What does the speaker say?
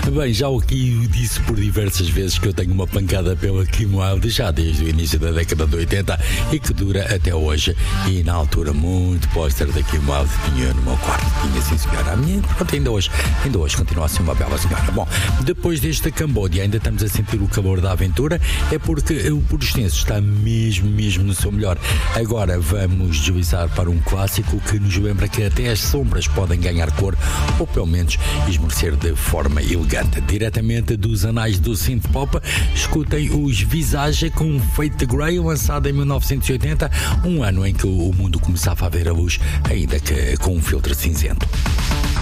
Bem, já aqui disse por diversas vezes que eu tenho uma pancada pela Kim Wilde já desde o início da década de 80 e que dura até hoje. E na altura muito póster da Kim Wilde tinha no meu quarto. Tinha sim, senhora. A minha, pronto, ainda hoje continua a ser uma bela senhora. Bom, depois deste Camboja ainda estamos a sentir o calor da aventura, é porque o Porostense está mesmo no seu melhor. Agora vamos deslizar para um clássico que nos lembra que até as sombras podem ganhar cor, ou pelo menos esmorecer de forma elegante. Diretamente dos anais do synth pop, escutem os Visage com Fate the Grey, lançado em 1980, um ano em que o mundo começava a ver a luz, ainda que com um filtro cinzento.